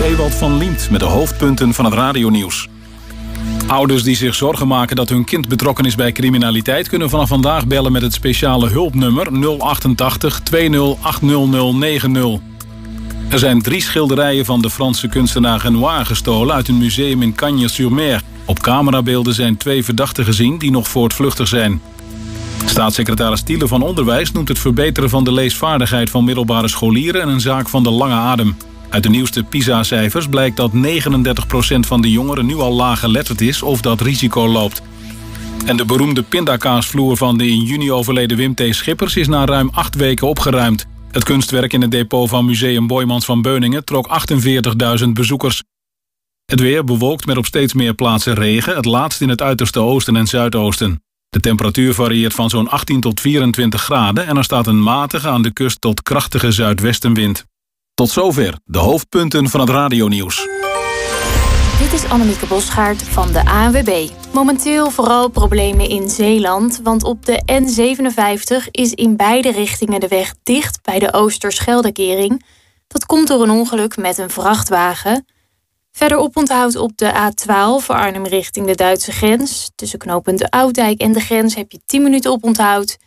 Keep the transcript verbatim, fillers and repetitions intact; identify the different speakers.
Speaker 1: Ewald van Liemt met de hoofdpunten van het radionieuws. Ouders die zich zorgen maken dat hun kind betrokken is bij criminaliteit kunnen vanaf vandaag bellen met het speciale hulpnummer nul achtentachtig tweeëntwintig achthonderd negentig. Er zijn drie schilderijen van de Franse kunstenaar Renoir gestolen uit een museum in Cagnes-sur-Mer. Op camerabeelden zijn twee verdachten gezien die nog voortvluchtig zijn. Staatssecretaris Thiele van Onderwijs noemt het verbeteren van de leesvaardigheid van middelbare scholieren een zaak van de lange adem. Uit de nieuwste PISA-cijfers blijkt dat negenendertig procent van de jongeren nu al laaggeletterd is of dat risico loopt. En de beroemde pindakaasvloer van de in juni overleden Wim T. Schippers is na ruim acht weken opgeruimd. Het kunstwerk in het depot van Museum Boijmans van Beuningen trok achtenveertigduizend bezoekers. Het weer bewolkt met op steeds meer plaatsen regen, het laatst in het uiterste oosten en zuidoosten. De temperatuur varieert van zo'n achttien tot vierentwintig graden en er staat een matige aan de kust tot krachtige zuidwestenwind. Tot zover de hoofdpunten van het radionieuws.
Speaker 2: Dit is Annemieke Bosgaard van de A N W B. Momenteel vooral problemen in Zeeland, want op de N zevenenvijftig is in beide richtingen de weg dicht bij de Oosterscheldekering. Dat komt door een ongeluk met een vrachtwagen. Verder oponthoud op de A twaalf voor Arnhem richting de Duitse grens. Tussen knooppunt de Oudijk en de grens heb je tien minuten oponthoud.